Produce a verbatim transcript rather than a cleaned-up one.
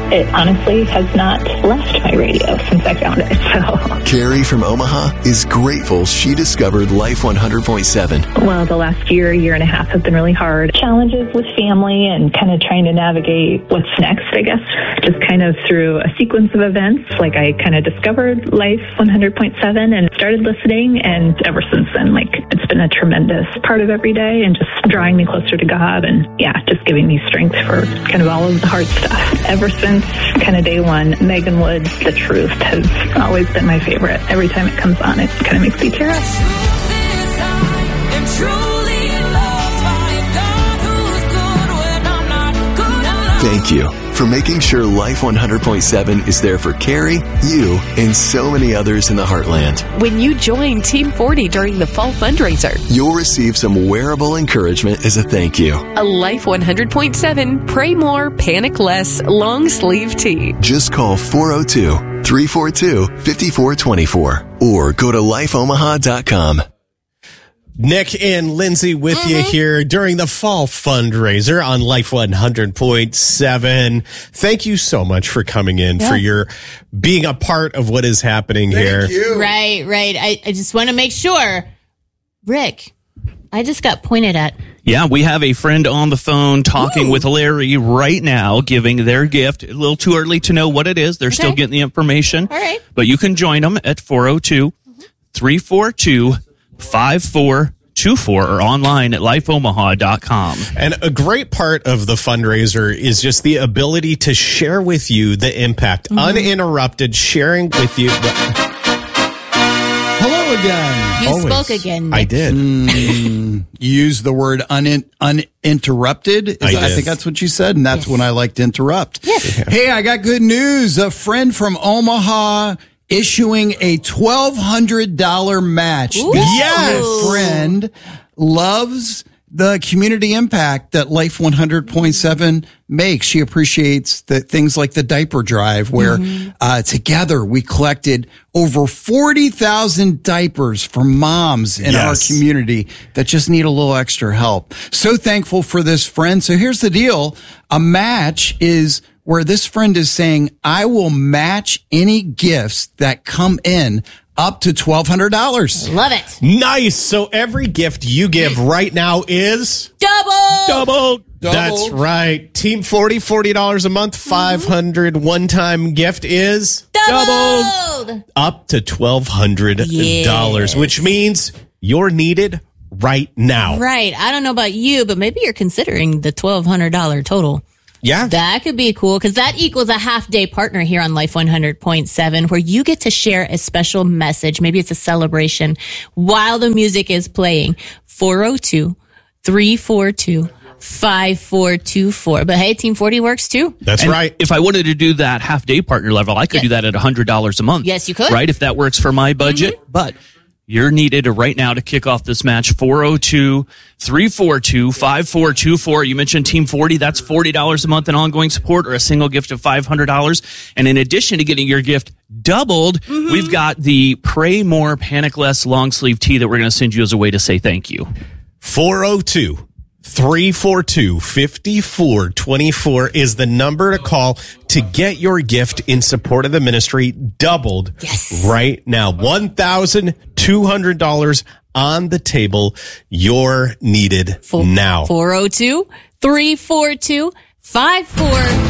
it honestly has not left my radio since I found it. So, Carrie from Omaha is grateful she discovered Life one hundred point seven. Well, the last year, year and a half have been really hard. Challenges with family and kind of trying to navigate what's next, I guess. Just kind of through a sequence of events. Like I kind of discovered Life one hundred point seven and started listening. And ever since then, like it's been a tremendous part of every day and just drawing me closer to God. And yeah, just giving me strength for kind of all of the hard stuff. Ever since kind of day one, Megan Wood's The Truth has always been my favorite. Every time it comes on, it kind of makes me tear up. Thank you for making sure Life one hundred point seven is there for Carrie, you, and so many others in the Heartland. When you join Team forty during the fall fundraiser, you'll receive some wearable encouragement as a thank you. A Life one hundred point seven Pray More, Panic Less long sleeve tee. Just call four oh two, three four two, five four two four or go to life omaha dot com. Nick and Lindsay with mm-hmm. you here during the fall fundraiser on Life one hundred point seven. Thank you so much for coming in, yeah. for your being a part of what is happening Thank here. You. Right, right. I, I just want to make sure. Rick, I just got pointed at. Yeah, we have a friend on the phone talking Ooh. with Larry right now, giving their gift. A little too early to know what it is. They're okay. still getting the information. All right. But you can join them at four oh two, three four two, five four two four or online at life omaha dot com. And a great part of the fundraiser is just the ability to share with you the impact, mm-hmm. uninterrupted, sharing with you. Hello again. You Always. spoke again, Nick. I did. Mm, you used the word un- uninterrupted. Is I, that, I think that's what you said, and that's yes. when I like to interrupt. Yes. Yeah. Hey, I got good news. A friend from Omaha issuing a twelve hundred dollars match. Ooh. This Yes. friend loves the community impact that Life one hundred point seven makes. She appreciates the things like the diaper drive where mm-hmm. uh, together we collected over forty thousand diapers for moms in yes. our community that just need a little extra help. So thankful for this friend. So here's the deal. A match is where this friend is saying, I will match any gifts that come in up to twelve hundred dollars. Love it. Nice. So every gift you give right now is double. Double. Double. That's right. Team forty, forty dollars a month, five hundred dollars one-time gift is doubled. doubled. Up to twelve hundred dollars, yes. which means you're needed right now. Right. I don't know about you, but maybe you're considering the twelve hundred dollars total. Yeah. That could be cool because that equals a half day partner here on Life one hundred point seven where you get to share a special message. Maybe it's a celebration while the music is playing. four oh two, three four two, five four two four. But hey, Team forty works too. That's and right. If I wanted to do that half day partner level, I could yes. do that at one hundred dollars a month. Yes, you could. Right? If that works for my budget. Mm-hmm. But you're needed right now to kick off this match. four oh two, three four two, five four two four. You mentioned Team forty. That's forty dollars a month in ongoing support or a single gift of five hundred dollars. And in addition to getting your gift doubled, mm-hmm. we've got the Pray More, Panic Less long sleeve tee that we're going to send you as a way to say thank you. four oh two, three four two, five four two four is the number to call to get your gift in support of the ministry doubled yes. right now. one thousand two hundred dollars on the table. You're needed Four, now. four oh two, three four two, five four